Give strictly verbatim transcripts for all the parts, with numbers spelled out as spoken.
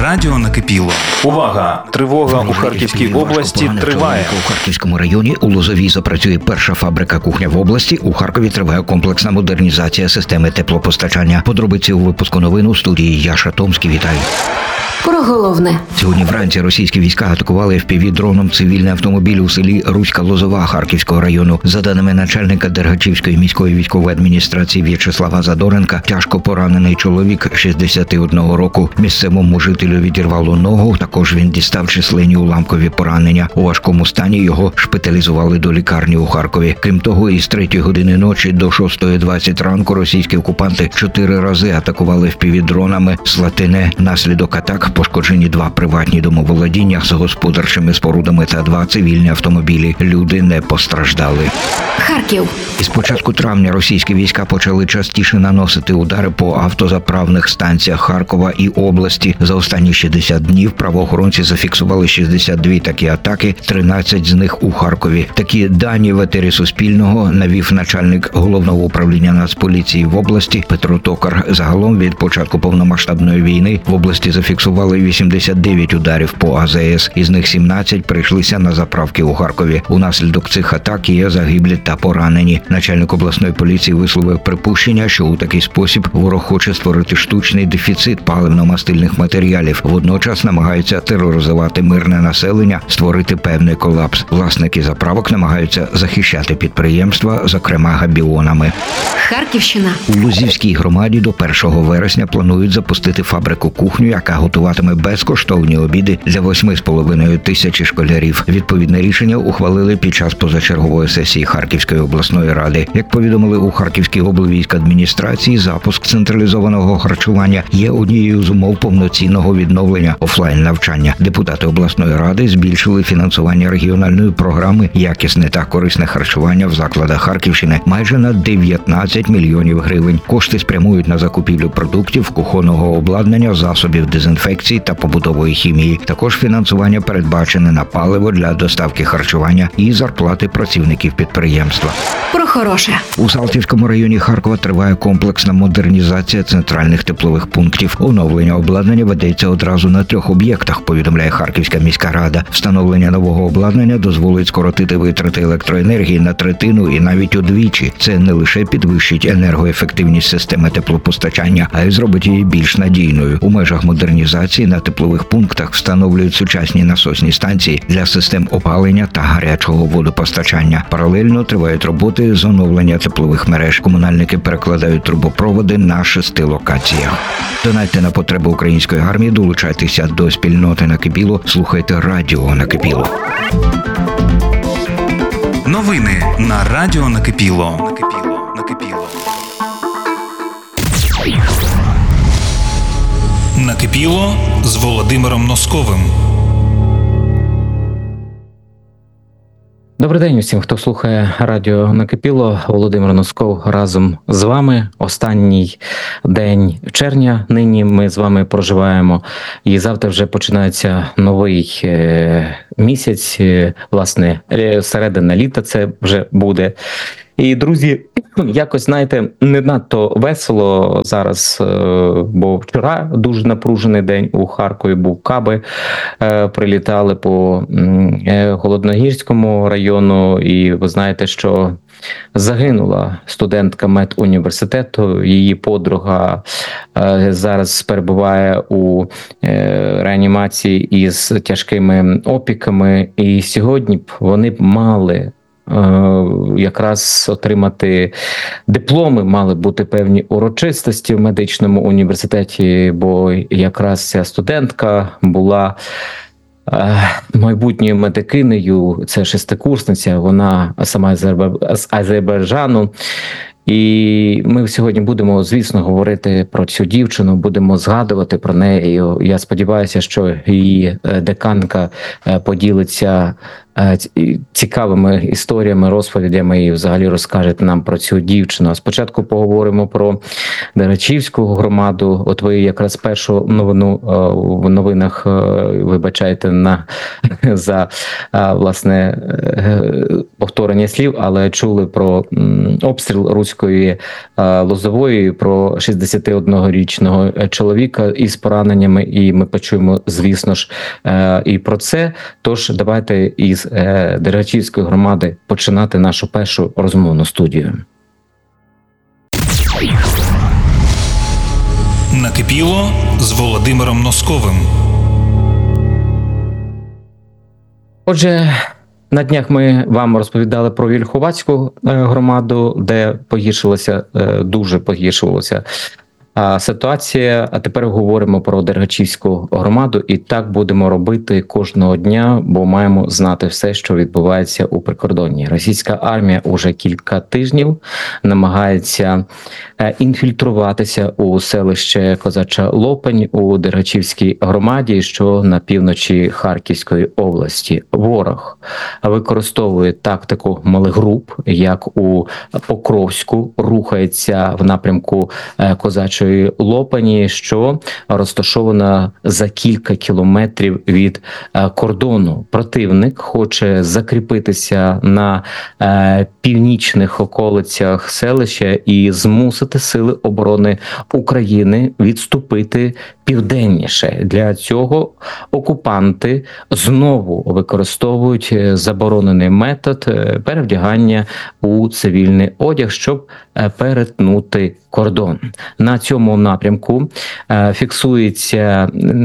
радіо накипіло. Увага! Тривога у Харківській області триває. У Харківському районі у Лозовій запрацює перша фабрика кухня в області. У Харкові триває комплексна модернізація системи теплопостачання. Подробиці у випуску новин у студії Яша Томський. Вітаю. Про головне. Сьогодні вранці російські війська атакували еф пі ві-дроном цивільний автомобіль у селі Руська-Лозова Харківського району. За даними начальника Дергачівської міської військової адміністрації В'ячеслава Задоренка, тяжко поранений чоловік шістдесят одного року. Місцевому жителю відірвало ногу, також він дістав численні уламкові поранення. У важкому стані його шпиталізували до лікарні у Харкові. Крім того, із третьої години ночі до шостої двадцять ранку російські окупанти чотири рази атакували еф пі ві-дронами Слатине. Внаслідок атак пошкоджені два приватні домоволодіння з господарчими спорудами та два цивільні автомобілі. Люди не постраждали. Харків. Із початку травня російські війська почали частіше наносити удари по автозаправних станціях Харкова і області. За останні шістдесят днів правоохоронці зафіксували шістдесят дві такі атаки, тринадцять з них у Харкові. Такі дані в етері Суспільного навів начальник Головного управління Нацполіції в області Петро Токар. Загалом від початку повномасштабної війни в області зафіксували вісімдесят дев'ять ударів по а зе ес, із них сімнадцять прийшлися на заправки у Харкові. Унаслідок цих атак є загиблі та поранені. Начальник обласної поліції висловив припущення, що у такий спосіб ворог хоче створити штучний дефіцит паливно-мастильних матеріалів. Водночас намагаються тероризувати мирне населення, створити певний колапс. Власники заправок намагаються захищати підприємства, зокрема габіонами. Харківщина. У Лозівській громаді до першого вересня планують запустити фабрику кухню, яка готуватиме безкоштовні обіди для восьми з половиною тисячі школярів. Відповідне рішення ухвалили під час позачергової сесії Харківської обласної ради. Як повідомили у Харківській облвійськадміністрації, запуск централізованого харчування є однією з умов повноцінного відновлення офлайн-навчання. Депутати обласної ради збільшили фінансування регіональної програми «Якісне та корисне харчування в закладах Харківщини» майже на дев'ятнадцять мільйонів гривень. Кошти спрямують на закупівлю продуктів, кухонного обладнання, засобів дезінфекції та побутової хімії. Також фінансування передбачене на паливо для доставки харчування і зарплати працівників підприємства. Про хороше. У Салтівському районі Харкова триває комплексна модернізація центральних теплових пунктів. Оновлення обладнання ведеться одразу на трьох об'єктах, повідомляє Харківська міська рада. Встановлення нового обладнання дозволить скоротити витрати електроенергії на третину і навіть удвічі. Це не лише підвищить енергоефективність системи теплопостачання, а й зробить її більш надійною. У межах модернізації на теплових пунктах встановлюють сучасні насосні станції для систем опалення та гарячого водопостачання. Паралельно тривають роботи з оновлення теплових мереж. Комунальники перекладають трубопроводи на шести локаціях. Донайте на потреби української армії, долучайтеся до спільноти Накипіло, слухайте радіо Накипіло. Новини на радіо Накипіло. Накипіло. Накипіло. Накипіло з Володимиром Носковим. Добрий день усім, хто слухає радіо Накипіло. Володимир Носков разом з вами. Останній день червня нині ми з вами проживаємо. І завтра вже починається новий е, місяць, е, власне, середина літа це вже буде. І, друзі, якось, знаєте, не надто весело зараз, бо вчора дуже напружений день у Харкові був, каби прилітали по Холодногірському району, і ви знаєте, що загинула студентка медуніверситету, її подруга зараз перебуває у реанімації із тяжкими опіками, і сьогодні б вони б мали якраз отримати дипломи, мали бути певні урочистості в медичному університеті, бо якраз ця студентка була майбутньою медикинею, це шестикурсниця, вона сама з Азербайджану. І ми сьогодні будемо, звісно, говорити про цю дівчину, будемо згадувати про неї. Я сподіваюся, що її деканка поділиться цікавими історіями, розповідями і взагалі розкаже нам про цю дівчину. Спочатку поговоримо про Дергачівську громаду. От ви якраз першу новину в новинах, вибачайте на за власне повторення повторення слів, але чули про м, обстріл Руської е, Лозової, про шістдесятиоднорічного чоловіка із пораненнями, і ми почуємо, звісно ж, е, і про це. Тож давайте із е, Дергачівської громади починати нашу першу розмовну студію. Накипіло з Володимиром Носковим. Отже, на днях ми вам розповідали про Вільховацьку е, громаду, де погіршилася, е, дуже погіршувалася а, ситуація. А тепер говоримо про Дергачівську громаду, і так будемо робити кожного дня, бо маємо знати все, що відбувається у прикордонні. Російська армія уже кілька тижнів намагається е, інфільтруватися у селище Козача Лопань у Дергачівській громаді, що на півночі Харківської області. Ворог використовує тактику малих груп, як у Покровську, рухається в напрямку е, Козачої Лопані, що розташована за кілька кілометрів від е, кордону. Противник хоче закріпитися на е, північних околицях селища і змусити сили оборони України відступити південніше. Для цього окупанти знову використовують заборонений метод е, перевдягання у цивільний одяг, щоб е, перетнути кордон. На цьому напрямку е, фіксується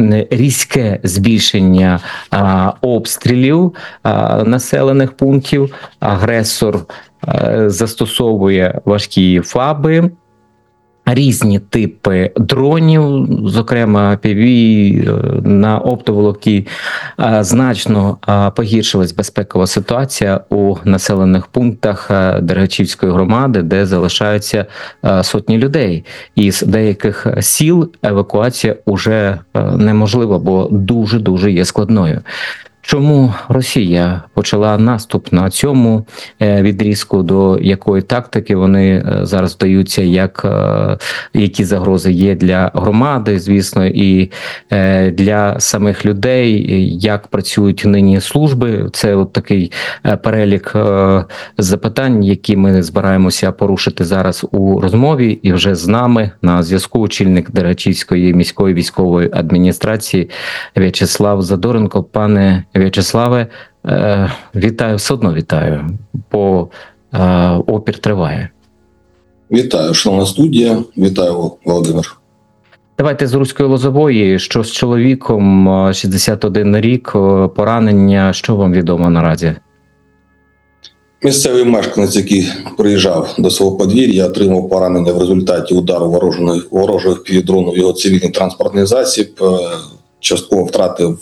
різке збільшення е, обстрілів е, населених пунктів. Агресор е, застосовує важкі фаби, різні типи дронів, зокрема пі ві на оптоволокні. Значно погіршилась безпекова ситуація у населених пунктах Дергачівської громади, де залишаються сотні людей. Із деяких сіл евакуація уже неможлива, бо дуже-дуже є складною. Чому Росія почала наступ на цьому відрізку, до якої тактики вони зараз вдаються, як, які загрози є для громади, звісно, і для самих людей, як працюють нині служби? Це от такий перелік запитань, які ми збираємося порушити зараз у розмові. І вже з нами на зв'язку очільник Дергачівської міської військової адміністрації В'ячеслав Задоренко. Пане В'ячеславе, е, вітаю, все одно вітаю, бо е, опір триває. Вітаю, шановна студія, вітаю, Володимир. Давайте з Руської Лозової, що з чоловіком, шістдесят один рік, поранення, що вам відомо наразі? Місцевий мешканець, який приїжджав до свого подвір'я, отримав поранення в результаті удару ворожої, ворожого півдрону в його цивільний транспортний засіб, частково втратив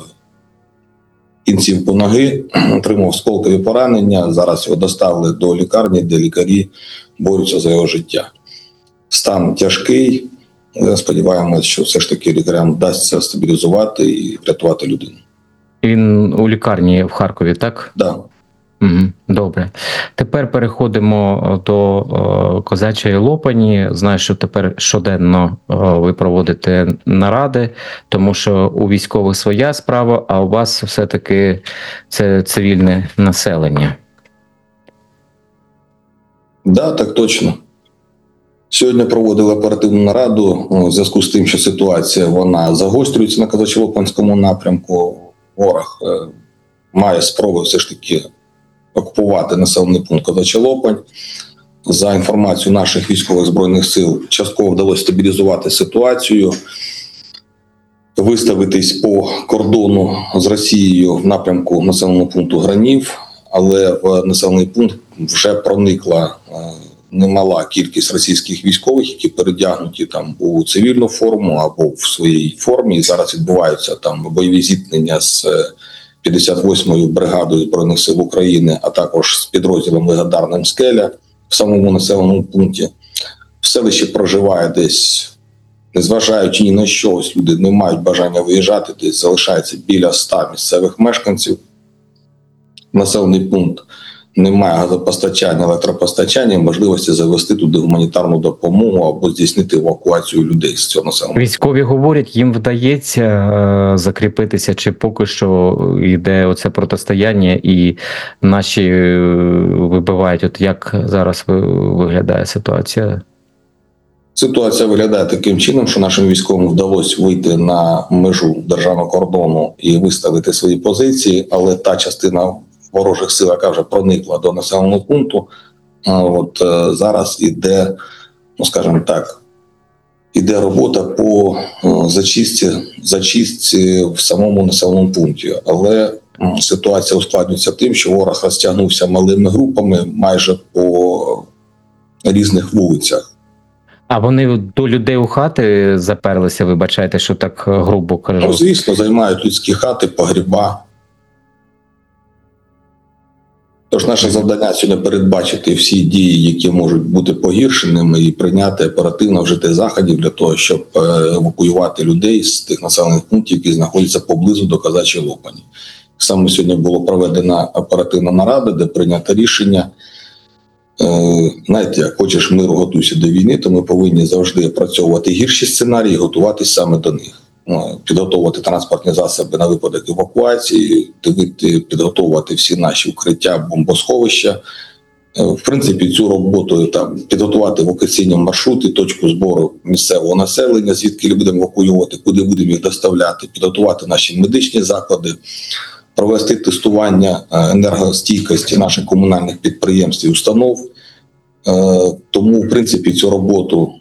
кінцівку ноги, отримав осколкові поранення. Зараз його доставили до лікарні, де лікарі борються за його життя. Стан тяжкий. Сподіваємося, що все ж таки лікарям вдасться стабілізувати і врятувати людину. Він у лікарні в Харкові, так? Так. Да. Добре. Тепер переходимо до Козачої Лопані. Знаю, що тепер щоденно ви проводите наради, тому що у військових своя справа, а у вас все-таки це цивільне населення. Так, да, так точно. Сьогодні проводили оперативну нараду у зв'язку з тим, що ситуація вона загострюється на Козачо-Лопанському напрямку. Ворог має спроби все ж таки окупувати населений пункт Козача Лопань. За інформацією наших військових збройних сил, частково вдалося стабілізувати ситуацію, виставитись по кордону з Росією в напрямку населеного пункту Гранів, але в населений пункт вже проникла немала кількість російських військових, які передягнуті там у цивільну форму або в своїй формі. І зараз відбуваються там бойові зіткнення з п'ятдесят восьмою бригадою Збройних сил України, а також з підрозділом легендарним «Скеля» в самому населеному пункті. В селищі проживає десь, незважаючи ні на що, ось люди не мають бажання виїжджати, десь залишається біля ста місцевих мешканців. Населений пункт немає газопостачання, електропостачання, можливості завести туди гуманітарну допомогу або здійснити евакуацію людей з цього населення. Військові говорять, їм вдається е, закріпитися, чи поки що йде оце протистояння і наші е, вибивають. От як зараз ви- виглядає ситуація? Ситуація виглядає таким чином, що нашим військовим вдалося вийти на межу державного кордону і виставити свої позиції, але та частина ворожих сил, яка вже проникла до населеного пункту, а, от е, зараз іде, ну скажімо так, іде робота по е, зачистці, зачистці в самому населеному пункті. Але м, ситуація ускладнюється тим, що ворог розтягнувся малими групами майже по різних вулицях. А вони до людей у хати заперлися, вибачайте, що так е, грубо Ну, кажу. звісно, займають людські хати, погріба. Тож наше завдання сьогодні передбачити всі дії, які можуть бути погіршеними, і прийняти оперативно вжити заходів для того, щоб е, евакуювати людей з тих населених пунктів, які знаходяться поблизу до Козачої Лопані. Саме сьогодні була проведена оперативна нарада, де прийнято рішення. Е, знаєте, як хочеш миру, готуйся до війни, то ми повинні завжди опрацьовувати гірші сценарії і готуватись саме до них. Ну, підготовувати транспортні засоби на випадок евакуації, дивити, підготовувати всі наші укриття, бомбосховища. Е, В принципі, цю роботу там підготувати евакуаційні маршрути, точку збору місцевого населення, звідки ми будемо евакуювати, куди будемо їх доставляти, підготувати наші медичні заклади, провести тестування е, енергостійкості наших комунальних підприємств і установ. Е, Тому, в принципі, цю роботу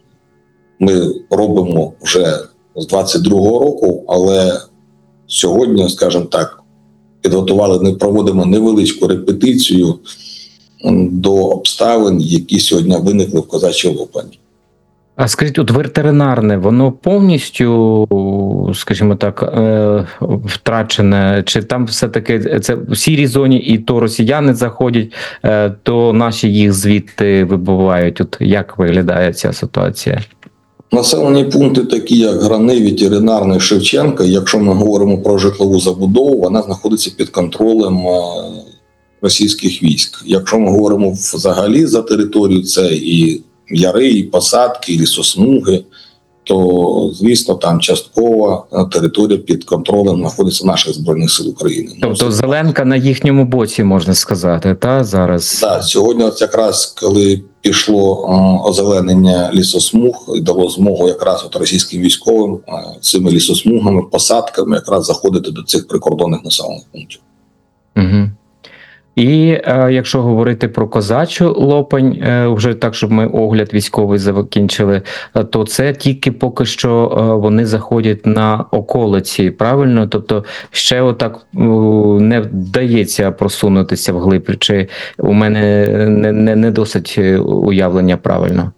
ми робимо вже з двадцять другого року, але сьогодні, скажімо так, підготували, не проводимо невеличку репетицію м, до обставин, які сьогодні виникли в Козачій Лопані. А скажіть, от ветеринарне, воно повністю, скажімо так, е, втрачене? Чи там все-таки це в сірій зоні, і то росіяни заходять, е, то наші їх звідти вибивають? От як виглядає ця ситуація? Населені пункти, такі як Грани, Ветеринарний, Шевченка, якщо ми говоримо про житлову забудову, вона знаходиться під контролем е, російських військ. Якщо ми говоримо взагалі за територію, це і яри, і посадки, і лісосмуги, то, звісно, там часткова територія під контролем знаходиться наших Збройних сил України. Тобто Зеленка на їхньому боці, можна сказати, та зараз? Так, сьогодні от якраз, коли пішло е, озеленення лісосмуг, і дало змогу якраз от російським військовим е, цими лісосмугами, посадками якраз заходити до цих прикордонних населених пунктів. Угу. І е, якщо говорити про Козачу Лопань, е, вже так, щоб ми огляд військовий закінчили, е, то це тільки поки що е, вони заходять на околиці, правильно? Тобто ще отак е, не вдається просунутися вглиб, чи у мене не, не, не досить уявлення правильно?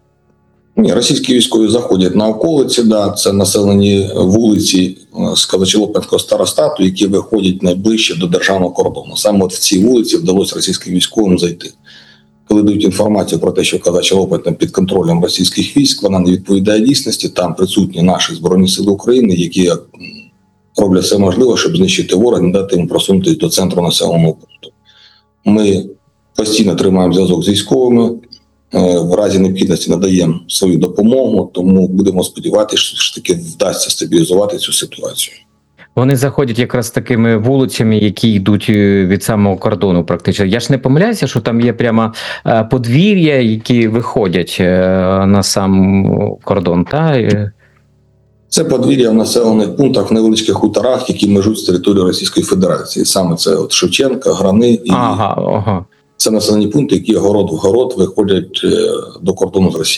Ні, російські військові заходять на околиці, да, це населені вулиці е, з Козачо-Лопанського старостату, які виходять найближче до державного кордону. Саме от в цій вулиці вдалося російським військовим зайти. Коли дають інформацію про те, що Козача-Лопань під контролем російських військ, вона не відповідає дійсності, там присутні наші Збройні Сили України, які м, роблять все можливе, щоб знищити ворога, не дати йому просунутися до центру населеного пункту. Ми постійно тримаємо зв'язок з військовими, в разі необхідності надаємо свою допомогу, тому будемо сподіватися, що ж таки вдасться стабілізувати цю ситуацію. Вони заходять якраз такими вулицями, які йдуть від самого кордону практично. Я ж не помиляюся, що там є прямо е, подвір'я, які виходять е, на сам кордон, та? Це подвір'я в населених пунктах, в невеличких хуторах, які межуть з територією Російської Федерації. Саме це от Шевченка, Грани і Ага, ага. це населені пункти, які город в город виходять е, до кордону з Росією.